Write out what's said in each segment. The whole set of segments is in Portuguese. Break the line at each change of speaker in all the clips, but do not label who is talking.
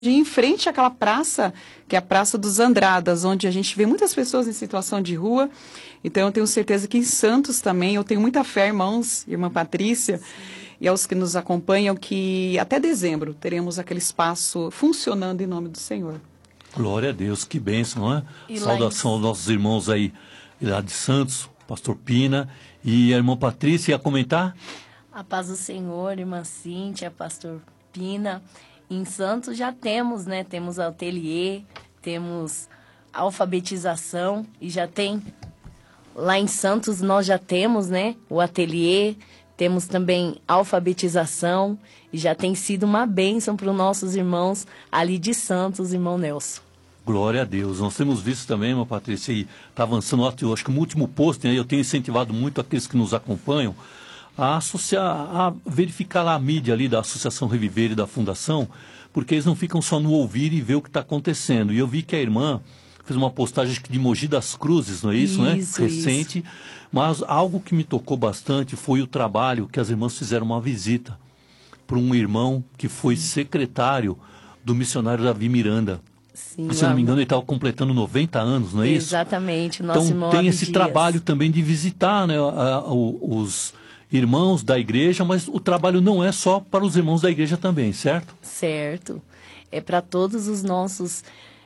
em frente àquela praça, que é a Praça dos Andradas, onde a gente vê muitas pessoas em situação de rua. Então, eu tenho certeza que em Santos também, eu tenho muita fé, irmãos, irmã Patrícia, e aos que nos acompanham, que até dezembro teremos aquele espaço funcionando em nome do Senhor.
Glória a Deus, que bênção, não é? Saudação aos nossos irmãos aí lá de Santos, pastor Pina e a irmã Patrícia, ia comentar?
A paz do Senhor, irmã Cíntia, pastor Pina. Em Santos já temos, né? Temos ateliê, temos alfabetização e já tem... Lá em Santos nós já temos, né? O ateliê, temos também alfabetização e já tem sido uma bênção para os nossos irmãos ali de Santos, irmão Nelson.
Glória a Deus. Nós temos visto também, irmã Patrícia, e está avançando, eu acho que no último post, né, eu tenho incentivado muito aqueles que nos acompanham a verificar lá a mídia ali da Associação Reviver e da Fundação, porque eles não ficam só no ouvir e ver o que está acontecendo. E eu vi que a irmã fez uma postagem de Mogi das Cruzes, não é isso, né? Recente. Isso. Mas algo que me tocou bastante foi o trabalho que as irmãs fizeram uma visita para um irmão que foi secretário do missionário Davi Miranda.
Sim,
se não me engano, ele estava completando 90 anos, não é isso?
Exatamente. Nosso
então
irmão
tem esse
Dias.
Trabalho também de visitar, né, os irmãos da igreja, mas o trabalho não é só para os irmãos da igreja também, certo?
Certo. É para todos os nossos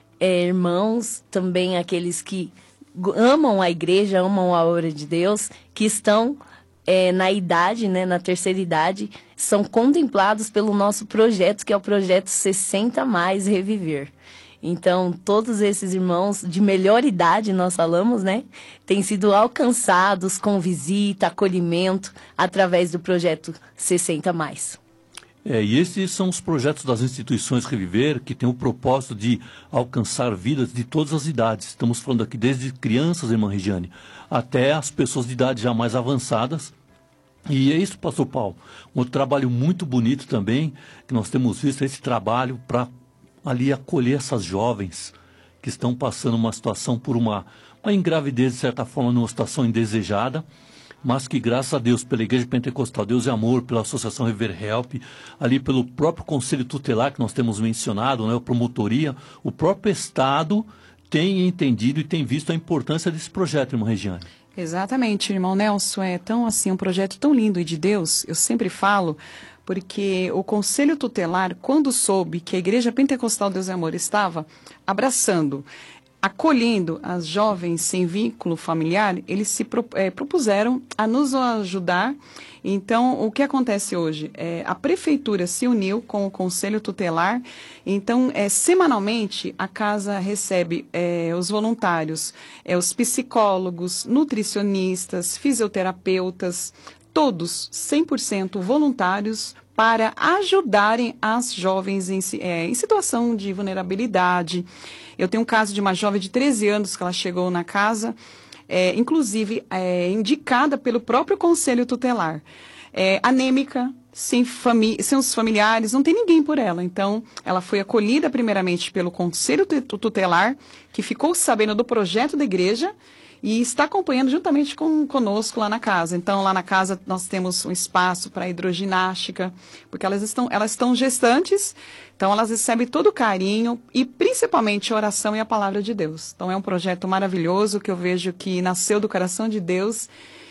irmãos, também aqueles que amam a igreja, amam a obra de Deus, que estão na idade, né, na terceira idade, são contemplados pelo nosso projeto, que é o projeto 60 Mais Reviver. Então, todos esses irmãos de melhor idade, nós falamos, né, têm sido alcançados com visita, acolhimento, através do projeto 60 Mais.
E esses são os projetos das instituições Reviver, que têm o propósito de alcançar vidas de todas as idades. Estamos falando aqui desde crianças, irmã Regiane, até as pessoas de idade já mais avançadas. E é isso, pastor Paulo. Um outro trabalho muito bonito também, que nós temos visto, é esse trabalho para ali acolher essas jovens que estão passando uma situação por uma engravidez, de certa forma, numa situação indesejada, mas que, graças a Deus, pela Igreja Pentecostal Deus e Amor, pela Associação Reviver Help, ali pelo próprio Conselho Tutelar que nós temos mencionado, né, a promotoria, o próprio Estado tem entendido e tem visto a importância desse projeto, irmã Regiane.
Exatamente, irmão Nelson, é tão assim, um projeto tão lindo e de Deus, eu sempre falo, porque o Conselho Tutelar, quando soube que a Igreja Pentecostal Deus e Amor estava abraçando, acolhendo as jovens sem vínculo familiar, eles se propuseram a nos ajudar. Então, o que acontece hoje? A Prefeitura se uniu com o Conselho Tutelar. Então, semanalmente, a casa recebe os voluntários, os psicólogos, nutricionistas, fisioterapeutas, todos 100% voluntários para ajudarem as jovens em situação de vulnerabilidade. Eu tenho um caso de uma jovem de 13 anos que ela chegou na casa, inclusive indicada pelo próprio Conselho Tutelar. Anêmica, sem os familiares, não tem ninguém por ela. Então, ela foi acolhida primeiramente pelo Conselho Tutelar, que ficou sabendo do projeto da igreja e está acompanhando juntamente conosco lá na casa. Então, lá na casa nós temos um espaço para hidroginástica, porque elas estão gestantes, então elas recebem todo o carinho e principalmente a oração e a palavra de Deus. Então, é um projeto maravilhoso que eu vejo que nasceu do coração de Deus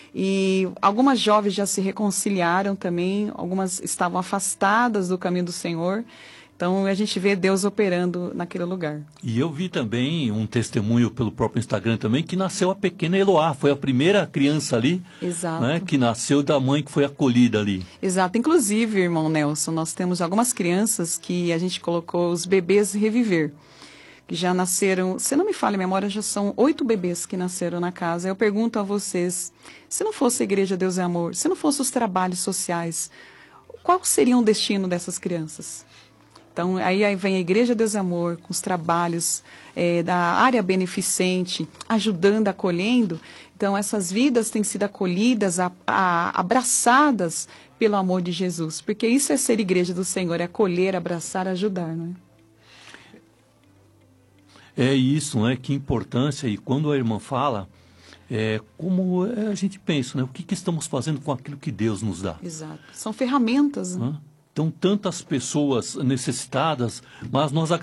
e algumas jovens já se reconciliaram também, algumas estavam afastadas do caminho do Senhor. Então, a gente vê Deus operando naquele lugar.
E eu vi também um testemunho pelo próprio Instagram também, que nasceu a pequena Eloá. Foi a primeira criança ali, né, que nasceu da mãe que foi acolhida ali.
Exato. Inclusive, irmão Nelson, nós temos algumas crianças que a gente colocou os bebês Reviver, que já nasceram, se não me falha a memória, já são 8 bebês que nasceram na casa. Eu pergunto a vocês, se não fosse a Igreja Deus e Amor, se não fossem os trabalhos sociais, qual seria o destino dessas crianças? Então, aí vem a Igreja Deus e Amor, com os trabalhos da área beneficente, ajudando, acolhendo. Então, essas vidas têm sido acolhidas, abraçadas pelo amor de Jesus. Porque isso é ser Igreja do Senhor, é acolher, abraçar, ajudar, não é?
É isso, né? Que importância. E quando a irmã fala, como a gente pensa, né? O que estamos fazendo com aquilo que Deus nos dá?
Exato. São ferramentas, né?
Então, tantas pessoas necessitadas, mas nós